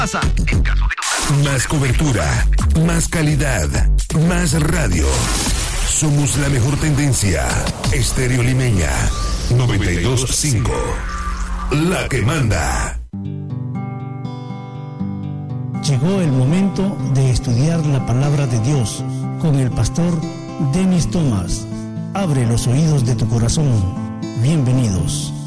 pasa en caso de... Más cobertura, más calidad, más radio. Somos la mejor tendencia. Estéreo Limeña 92.5. La que manda. Llegó el momento de estudiar la palabra de Dios con el pastor Denis Thomas. Abre los oídos de tu corazón. Bienvenidos.